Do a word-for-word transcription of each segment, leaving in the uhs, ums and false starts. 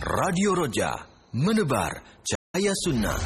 Radio Roja, menebar cahaya sunnah.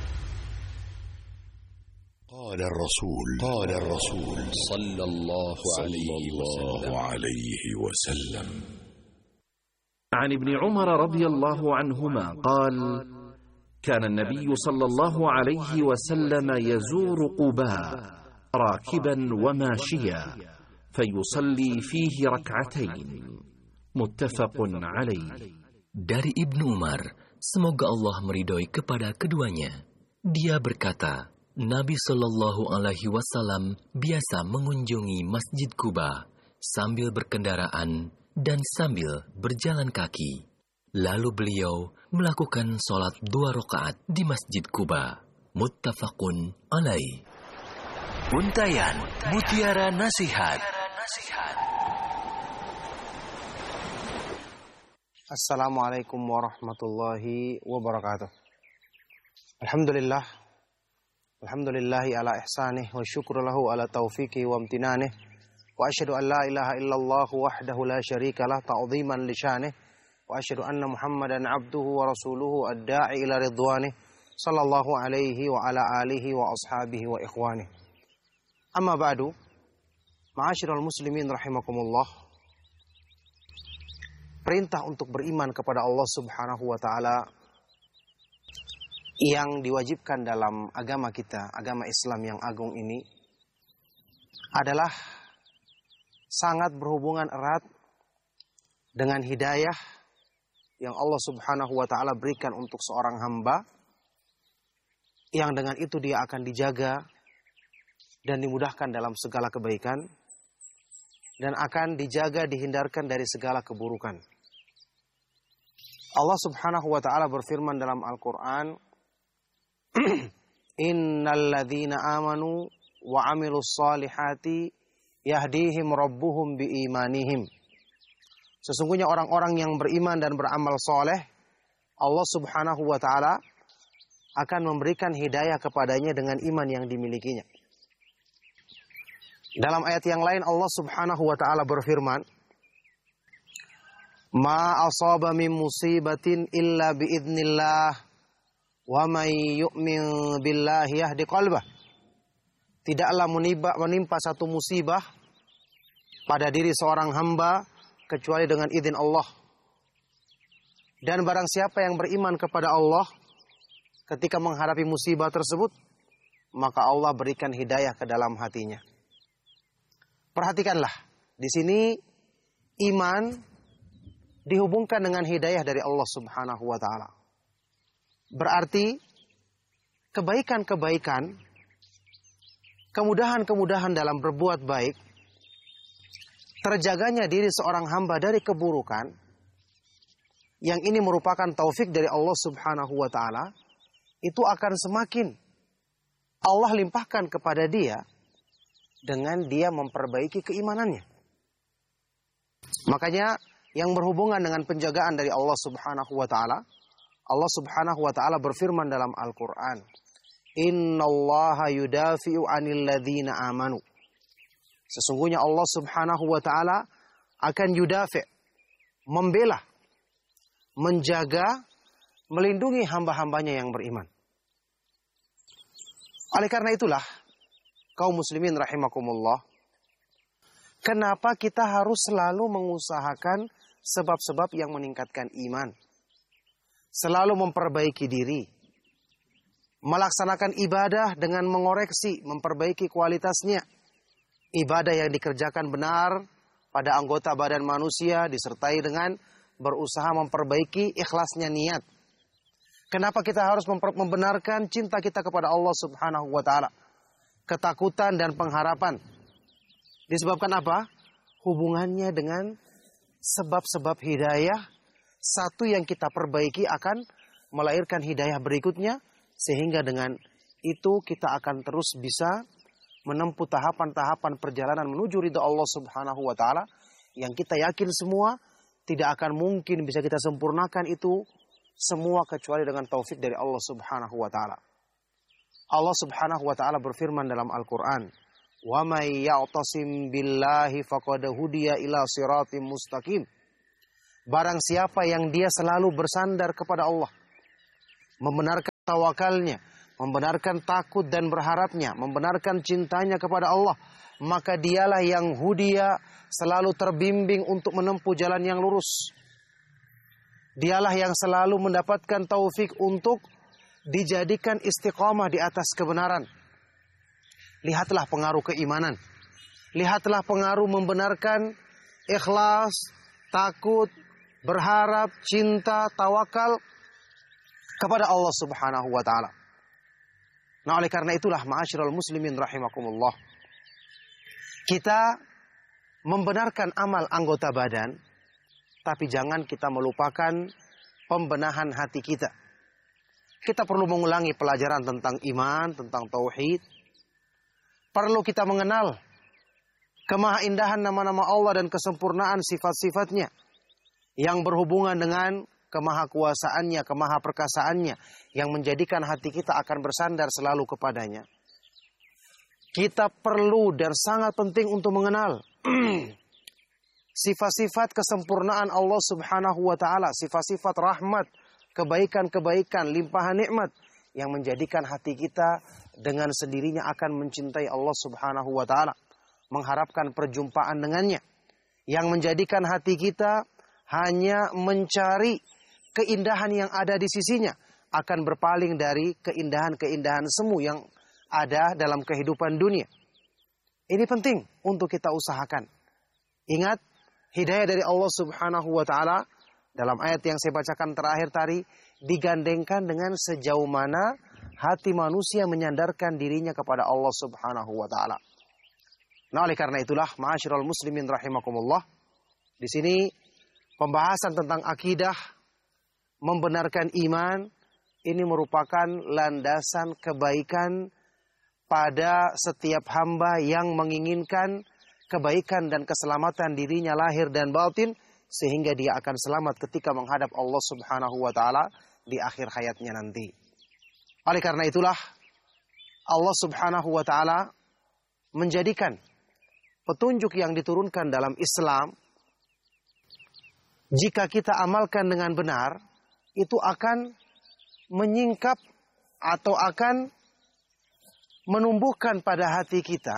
Qala Rasul, Qala Rasul sallallahu alaihi wasallam. عن ابن عمر رضي الله عنهما قال: كان النبي صلى الله عليه وسلم يزور قباء راكبا وماشيا فيصلي فيه ركعتين متفق عليه. Dari Ibnu Umar, semoga Allah meridhoi kepada keduanya. Dia berkata, Nabi Shallallahu Alaihi Wasallam biasa mengunjungi Masjid Quba sambil berkendaraan dan sambil berjalan kaki. Lalu beliau melakukan sholat dua rakaat di Masjid Quba. Muttafaqun alaih. Untayan Mutiara Nasihat. Assalamualaikum warahmatullahi wabarakatuh. Alhamdulillah. Alhamdulillahi ala ihsanih wa syukru lahu ala taufiqi wa amtinanih. Wa asyhadu an la ilaha illallah wahdahu la syarika lah ta'dhiman li syanih. Wa asyhadu anna Muhammadan abduhu wa rasuluhu ad-da'i ila ridwanih sallallahu alaihi wa ala alihi wa ashabihi wa ikhwanih. Amma ba'du. Ma'asyiral muslimin rahimakumullah. Perintah untuk beriman kepada Allah Subhanahu wa taala yang diwajibkan dalam agama kita, agama Islam yang agung ini, adalah sangat berhubungan erat dengan hidayah yang Allah Subhanahu wa taala berikan untuk seorang hamba, yang dengan itu dia akan dijaga dan dimudahkan dalam segala kebaikan, dan akan dijaga dihindarkan dari segala keburukan. Allah Subhanahu wa taala berfirman dalam Al-Qur'an, Innal ladzina amanu wa 'amilus solihati yahdihim rabbuhum biimanihim. Sesungguhnya orang-orang yang beriman dan beramal soleh, Allah Subhanahu wa taala akan memberikan hidayah kepadanya dengan iman yang dimilikinya. Dalam ayat yang lain Allah Subhanahu wa taala berfirman, Ma asaba min musibatin illa biidznillah wa may yu'min billahi yahdi qalbah. Tidaklah menimpa, menimpa satu musibah pada diri seorang hamba kecuali dengan izin Allah. Dan barang siapa yang beriman kepada Allah ketika menghadapi musibah tersebut, maka Allah berikan hidayah ke dalam hatinya. Perhatikanlah, di sini iman dihubungkan dengan hidayah dari Allah Subhanahu wa taala. Berarti kebaikan-kebaikan, kemudahan-kemudahan dalam berbuat baik, terjaganya diri seorang hamba dari keburukan, yang ini merupakan taufik dari Allah Subhanahu wa taala, itu akan semakin Allah limpahkan kepada dia dengan dia memperbaiki keimanannya. Makanya yang berhubungan dengan penjagaan dari Allah Subhanahu wa taala, Allah Subhanahu wa taala berfirman dalam Al-Qur'an, Innallaha yudafi'u 'anil ladzina amanu. Sesungguhnya Allah Subhanahu wa taala akan yudafi', membela, menjaga, melindungi hamba-hambanya yang beriman. Oleh karena itulah, kaum muslimin rahimakumullah, kenapa kita harus selalu mengusahakan sebab-sebab yang meningkatkan iman, selalu memperbaiki diri, melaksanakan ibadah dengan mengoreksi, memperbaiki kualitasnya. Ibadah yang dikerjakan benar pada anggota badan manusia disertai dengan berusaha memperbaiki ikhlasnya niat. Kenapa kita harus membenarkan cinta kita kepada Allah Subhanahu wa taala? Ketakutan dan pengharapan. Disebabkan apa? Hubungannya dengan sebab-sebab hidayah. Satu yang kita perbaiki akan melahirkan hidayah berikutnya, sehingga dengan itu kita akan terus bisa menempuh tahapan-tahapan perjalanan menuju ridha Allah Subhanahu wa taala, yang kita yakin semua tidak akan mungkin bisa kita sempurnakan itu semua kecuali dengan taufik dari Allah Subhanahu wa taala. Allah Subhanahu wa taala berfirman dalam Al-Qur'an, "Wa may ya'tasim billahi faqad hudiya ila siratim mustaqim." Barang siapa yang dia selalu bersandar kepada Allah, membenarkan tawakalnya, membenarkan takut dan berharapnya, membenarkan cintanya kepada Allah, maka dialah yang hudia, selalu terbimbing untuk menempuh jalan yang lurus. Dialah yang selalu mendapatkan taufik untuk dijadikan istiqamah di atas kebenaran. Lihatlah pengaruh keimanan. Lihatlah pengaruh membenarkan, ikhlas, takut, berharap, cinta, tawakal kepada Allah Subhanahu wa taala. Nah, oleh karena itulah ma'asyiral muslimin rahimakumullah, kita membenarkan amal anggota badan, tapi jangan kita melupakan pembenahan hati kita. Kita perlu mengulangi pelajaran tentang iman, tentang tauhid. Perlu kita mengenal kemahaindahan nama-nama Allah dan kesempurnaan sifat-sifatnya yang berhubungan dengan kemahakuasaannya, kemahaperkasaannya, yang menjadikan hati kita akan bersandar selalu kepadanya. Kita perlu dan sangat penting untuk mengenal sifat-sifat kesempurnaan Allah Subhanahu wa taala, sifat-sifat rahmat, kebaikan-kebaikan, limpahan nikmat yang menjadikan hati kita dengan sendirinya akan mencintai Allah Subhanahu wa taala, mengharapkan perjumpaan dengannya, yang menjadikan hati kita hanya mencari keindahan yang ada di sisinya, akan berpaling dari keindahan-keindahan semu yang ada dalam kehidupan dunia. Ini penting untuk kita usahakan. Ingat, hidayah dari Allah Subhanahu wa taala dalam ayat yang saya bacakan terakhir tadi digandengkan dengan sejauh mana hati manusia menyandarkan dirinya kepada Allah Subhanahu wa taala. Nah, oleh karena itulah ma'asyiral muslimin rahimakumullah, di sini pembahasan tentang akidah, membenarkan iman, ini merupakan landasan kebaikan pada setiap hamba yang menginginkan kebaikan dan keselamatan dirinya lahir dan batin, sehingga dia akan selamat ketika menghadap Allah Subhanahu wa taala di akhir hayatnya nanti. Oleh karena itulah Allah Subhanahu wa taala menjadikan petunjuk yang diturunkan dalam Islam, jika kita amalkan dengan benar, itu akan menyingkap atau akan menumbuhkan pada hati kita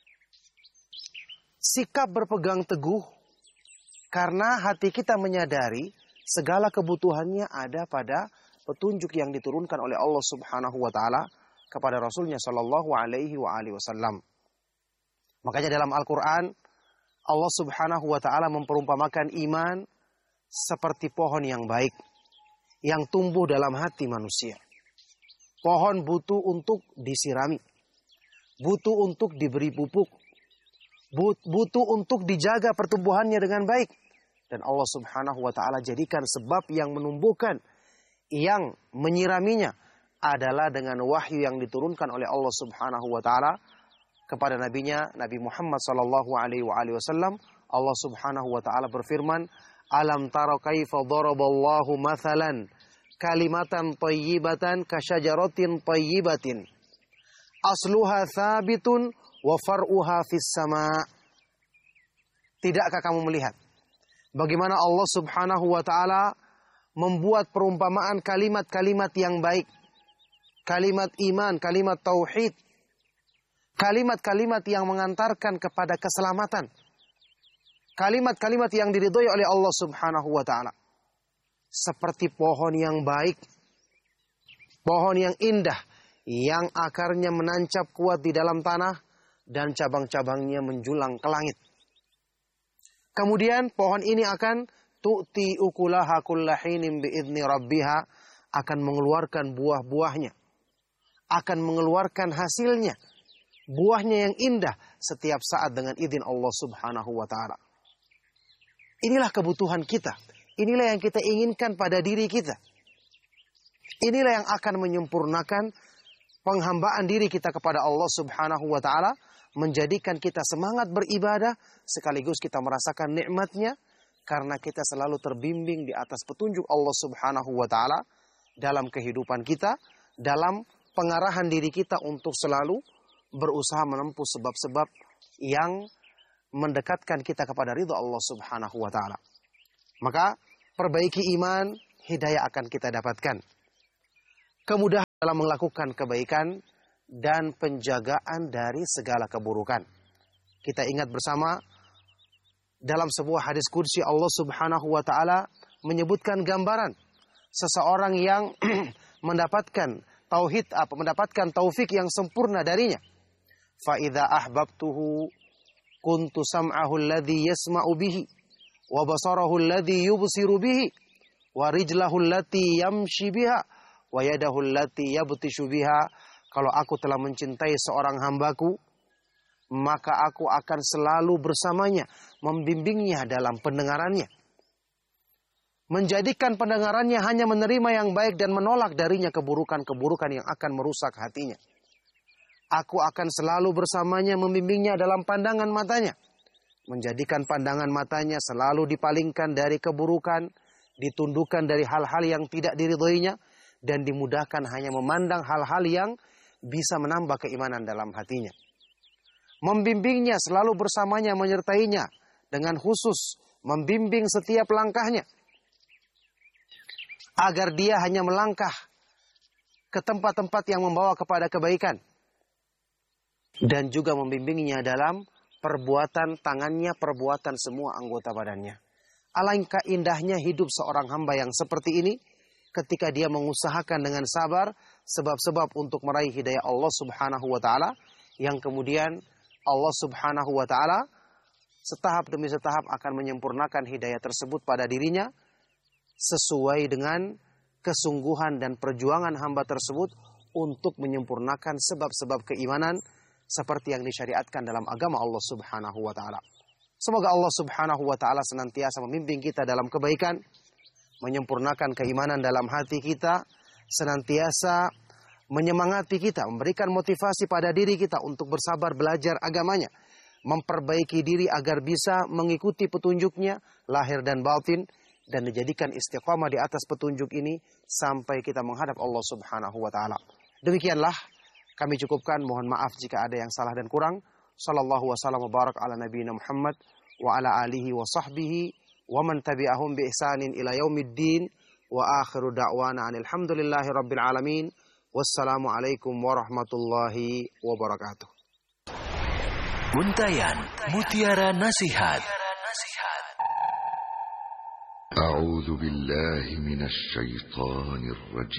sikap berpegang teguh, karena hati kita menyadari segala kebutuhannya ada pada petunjuk yang diturunkan oleh Allah Subhanahu wa taala kepada Rasulnya sallallahu alaihi wa alihi wasallam. Makanya dalam Al-Qur'an Allah Subhanahu wa taala memperumpamakan iman seperti pohon yang baik yang tumbuh dalam hati manusia. Pohon butuh untuk disirami, butuh untuk diberi pupuk, butuh untuk dijaga pertumbuhannya dengan baik. Dan Allah Subhanahu wa taala jadikan sebab yang menumbuhkan, yang menyiraminya adalah dengan wahyu yang diturunkan oleh Allah Subhanahu wa taala kepada nabinya Nabi Muhammad sallallahu alaihi wasallam. Allah Subhanahu wa taala berfirman, "Alam tara kaifa daraballahu mathalan kalimatan thayyibatan kasyajaratin thayyibatin asluha thabitun wa far'uha fis sama'." Tidakkah kamu melihat bagaimana Allah Subhanahu wa taala membuat perumpamaan kalimat-kalimat yang baik, kalimat iman, kalimat tauhid, kalimat-kalimat yang mengantarkan kepada keselamatan, kalimat-kalimat yang diridhoi oleh Allah Subhanahu wa taala, seperti pohon yang baik, pohon yang indah, yang akarnya menancap kuat di dalam tanah dan cabang-cabangnya menjulang ke langit. Kemudian pohon ini akan tu'ti ukulaha kullahinin biidni rabbiha, akan mengeluarkan buah-buahnya, akan mengeluarkan hasilnya, buahnya yang indah setiap saat dengan izin Allah Subhanahu wa taala. Inilah kebutuhan kita. Inilah yang kita inginkan pada diri kita. Inilah yang akan menyempurnakan penghambaan diri kita kepada Allah Subhanahu wa taala, menjadikan kita semangat beribadah sekaligus kita merasakan nikmatnya karena kita selalu terbimbing di atas petunjuk Allah Subhanahu wa taala dalam kehidupan kita, dalam pengarahan diri kita untuk selalu berusaha menempuh sebab-sebab yang mendekatkan kita kepada ridha Allah Subhanahu wa taala. Maka perbaiki iman, hidayah akan kita dapatkan. Kemudahan dalam melakukan kebaikan dan penjagaan dari segala keburukan. Kita ingat bersama dalam sebuah hadis qudsi Allah Subhanahu wa taala menyebutkan gambaran seseorang yang mendapatkan tauhid apa mendapatkan taufik yang sempurna darinya. Fa idza ahbabtuhu kuntu sam'ahu alladhi yasma'u bihi wa basarahu alladhi yubsiru bihi wa rijlahu allati yamshi biha wa yadahu allati yabtishu biha. Kalau aku telah mencintai seorang hambaku, maka aku akan selalu bersamanya, membimbingnya dalam pendengarannya. Menjadikan pendengarannya hanya menerima yang baik dan menolak darinya keburukan-keburukan yang akan merusak hatinya. Aku akan selalu bersamanya, membimbingnya dalam pandangan matanya. Menjadikan pandangan matanya selalu dipalingkan dari keburukan, ditundukkan dari hal-hal yang tidak diridhoinya, dan dimudahkan hanya memandang hal-hal yang bisa menambah keimanan dalam hatinya. Membimbingnya selalu bersamanya, menyertainya dengan khusus, membimbing setiap langkahnya. Agar dia hanya melangkah ke tempat-tempat yang membawa kepada kebaikan. Dan juga membimbingnya dalam perbuatan tangannya, perbuatan semua anggota badannya. Alangkah indahnya hidup seorang hamba yang seperti ini, ketika dia mengusahakan dengan sabar sebab-sebab untuk meraih hidayah Allah Subhanahu wa taala, yang kemudian Allah Subhanahu wa taala setahap demi setahap akan menyempurnakan hidayah tersebut pada dirinya sesuai dengan kesungguhan dan perjuangan hamba tersebut untuk menyempurnakan sebab-sebab keimanan seperti yang disyariatkan dalam agama Allah Subhanahu wa taala. Semoga Allah Subhanahu wa taala senantiasa membimbing kita dalam kebaikan, menyempurnakan keimanan dalam hati kita, senantiasa menyemangati kita, memberikan motivasi pada diri kita untuk bersabar belajar agamanya, memperbaiki diri agar bisa mengikuti petunjuknya lahir dan batin, dan dijadikan istiqamah di atas petunjuk ini sampai kita menghadap Allah Subhanahu wa taala. Demikianlah kami cukupkan, mohon maaf jika ada yang salah dan kurang. Sallallahu wasallam wa barak ala nabiyina Muhammad wa ala alihi wa sahbihi wa man tabi'ahum bi ihsanin ila yaumiddin wa akhiru da'wana alhamdulillahi rabbil alamin. Wassalamu alaikum warahmatullahi wabarakatuh. Untayan Mutiara Nasihat. A'udzu billahi minasy syaithanir rajim.